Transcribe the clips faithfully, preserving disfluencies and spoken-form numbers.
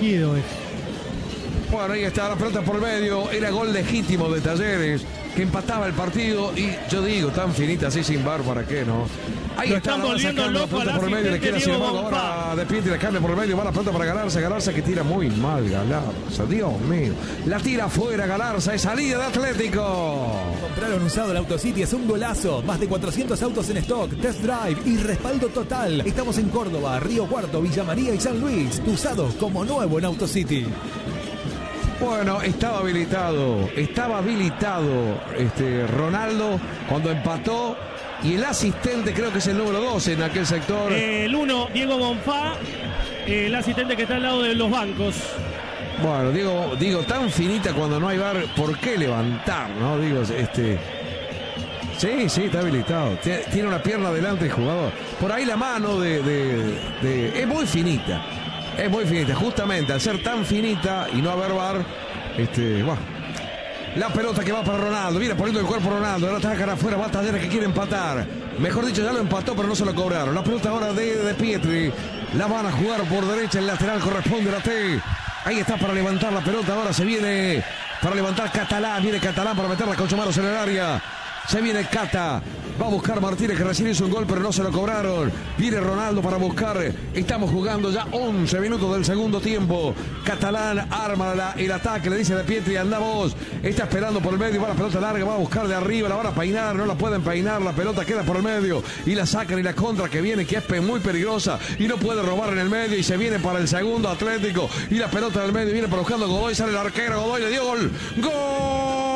elegido. Es. Bueno, ahí está la pelota por medio. Era gol legítimo de Talleres, que empataba el partido. Y yo digo, tan finita así sin bar, ¿para qué no? Ahí Lo está, están la va volviendo sacando la loco pelota al por medio. Le queda sin asistente embargo Diego ahora de Pietri, le cambia por el medio. Va la pelota para Galarza. Galarza que tira muy mal, Galarza. Dios mío. La tira fuera Galarza. Es salida de Atlético. Compraron usado el AutoCity, es un golazo. Más de cuatrocientos autos en stock, test drive y respaldo total. Estamos en Córdoba, Río Cuarto, Villa María y San Luis. Tu usado como nuevo en AutoCity. Bueno, estaba habilitado, estaba habilitado este Ronaldo cuando empató, y el asistente creo que es el número doce en aquel sector. Eh, el uno, Diego Bonfá, eh, el asistente que está al lado de los bancos. Bueno, digo, digo, tan finita cuando no hay bar, ¿por qué levantar, no? Digo, este... Sí, sí, está habilitado. Tiene una pierna adelante el jugador. Por ahí la mano de... de, de... Es muy finita. Es muy finita, justamente al ser tan finita y no haber bar, este, bueno, la pelota que va para Ronaldo, viene poniendo el cuerpo Ronaldo, la ataca afuera, va Talleres que quiere empatar, mejor dicho ya lo empató pero no se lo cobraron, la pelota ahora de, de Pietri, la van a jugar por derecha, el lateral corresponde a la T, ahí está para levantar la pelota, ahora se viene para levantar Catalán, viene Catalán para meterla con Chomaros en el área. Se viene Cata, va a buscar Martínez que recién hizo un gol pero no se lo cobraron. Viene Ronaldo para buscar, estamos jugando ya once minutos del segundo tiempo. Catalán arma la, el ataque, le dice de Pietri, anda vos. Está esperando por el medio, va la pelota larga, va a buscar de arriba, la van a peinar, no la pueden peinar, la pelota queda por el medio y la sacan y la contra que viene, que es muy peligrosa y no puede robar en el medio y se viene para el segundo Atlético y la pelota del medio viene para buscando Godoy, sale el arquero, Godoy le dio gol. ¡Gol!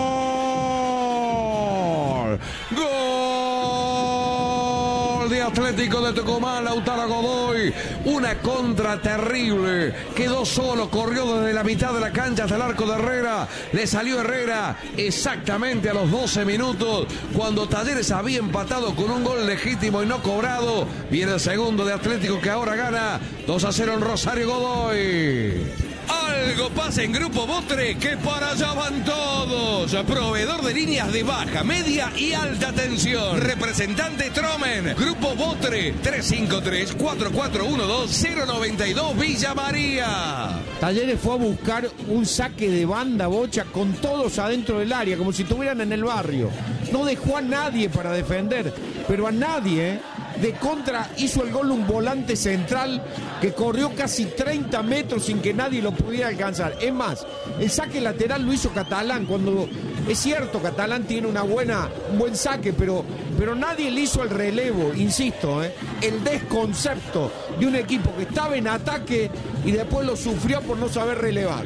Gol de Atlético de Tucumán, Lautaro Godoy, una contra terrible, quedó solo, corrió desde la mitad de la cancha hasta el arco de Herrera, le salió Herrera exactamente a los doce minutos, cuando Talleres había empatado con un gol legítimo y no cobrado. Viene el segundo de Atlético que ahora gana dos a cero en Rosario. Godoy. Algo pasa en Grupo Botre, que para allá van todos. Proveedor de líneas de baja, media y alta tensión. Representante Tromen. Grupo Botre, tres cinco tres, cuatro cuatro uno dos, cero nueve dos, Villa María. Talleres fue a buscar un saque de banda, Bocha, con todos adentro del área, como si estuvieran en el barrio. No dejó a nadie para defender, pero a nadie, ¿eh? De contra hizo el gol un volante central que corrió casi treinta metros sin que nadie lo pudiera alcanzar. Es más, el saque lateral lo hizo Catalán, cuando es cierto, Catalán tiene una buena, un buen saque, pero, pero nadie le hizo el relevo, insisto, ¿eh? El desconcepto de un equipo que estaba en ataque y después lo sufrió por no saber relevar.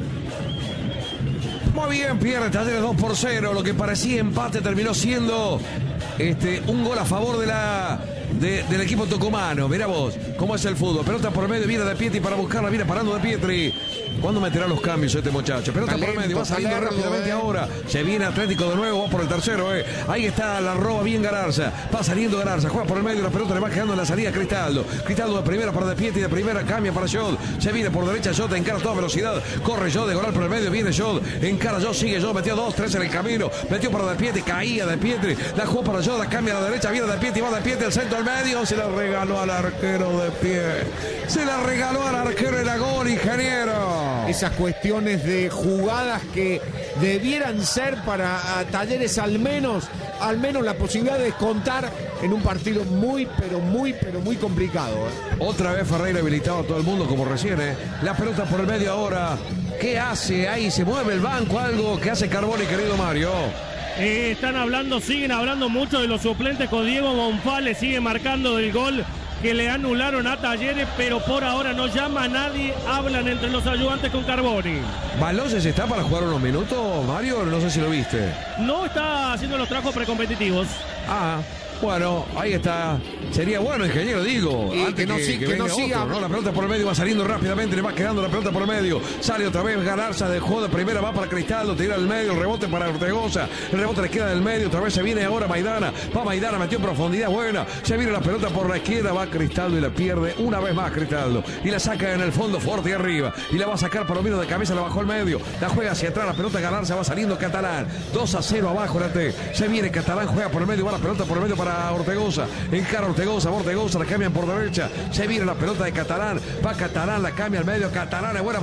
Muy bien, pierde Talleres dos por cero, lo que parecía empate terminó siendo este, un gol a favor de la... De, del equipo tucumano. Mirá vos cómo es el fútbol. Pelota por medio, viene de Pietri para buscarla, viene parando de Pietri. ¿Cuándo meterá los cambios este muchacho? Pelota talento, por medio, va saliendo talento, rápidamente eh. ahora. Se viene Atlético de nuevo, va por el tercero. Eh. Ahí está, la roba bien Galarza. Va saliendo Galarza, juega por el medio, la pelota le va quedando en la salida a Cristaldo. Cristaldo de primera para de Pietri, de primera cambia para Jod. Se viene por derecha Jod, encara a toda velocidad. Corre Jod, de golar por el medio, viene Jod. Encara Jod, sigue Jod, metió dos, tres en el camino. Metió para de Pietri, caía de Pietri. La jugó para Jod, la cambia a la derecha, viene de Pietri, va de Pietri, el centro al medio. Se la regaló al arquero de pie. Se la regaló al arquero, era gol, ingeniero. Esas cuestiones de jugadas que debieran ser para a Talleres al menos, al menos la posibilidad de descontar en un partido muy, pero muy, pero muy complicado. ¿eh? Otra vez Ferreira habilitado a todo el mundo como recién. ¿eh? La pelota por el medio ahora. ¿Qué hace ahí? Se mueve el banco, algo que hace Carboni, querido Mario. Eh, están hablando, siguen hablando mucho de los suplentes con Diego Bonfá, le sigue marcando del gol que le anularon a Talleres, pero por ahora no llama a nadie, hablan entre los ayudantes con Carboni. ¿Baloses está para jugar unos minutos, Mario? No sé si lo viste. No está haciendo los trabajos precompetitivos. Ah, bueno, ahí está. Sería bueno, ingeniero, digo. Y antes que no, que, que, que que no siga. Otro, ¿no? La pelota por el medio va saliendo rápidamente, le va quedando la pelota por el medio. Sale otra vez Galarza, dejó de primera, va para Cristaldo, tira al medio, el rebote para Ortegoza. El rebote le queda del medio, otra vez se viene ahora Maidana. Va Maidana, metió en profundidad buena. Se viene la pelota por la izquierda, va Cristaldo y la pierde una vez más Cristaldo. Y la saca en el fondo fuerte y arriba. Y la va a sacar por lo menos de cabeza, la bajó al medio. La juega hacia atrás, la pelota Galarza, va saliendo Catalán. dos a cero abajo la T. Se viene Catalán, juega por el medio, va la pelota por el medio para Ortegoza. Encara Ortegoza, Ortegoza la cambian por derecha. Se viene la pelota de Catalán. Va Catalán, la cambia al medio. Catalán es buena.